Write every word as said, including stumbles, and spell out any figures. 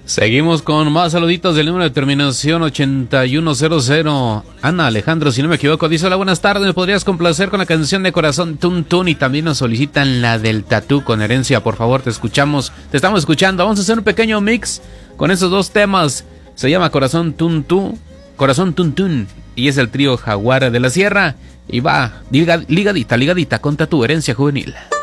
Seguimos con más saluditos del número de terminación ochenta y uno cero cero. Ana Alejandro, si no me equivoco, dice: hola, buenas tardes, ¿me podrías complacer con la canción de Corazón Tun Tun? Y también nos solicitan la del Tatú con Herencia. Por favor, te escuchamos, te estamos escuchando. Vamos a hacer un pequeño mix con esos dos temas. Se llama Corazón Tun Tun, Corazón Tun Tun, y es el trío Jaguar de la Sierra. Y va ligadita, ligadita con Tatú, Herencia Juvenil.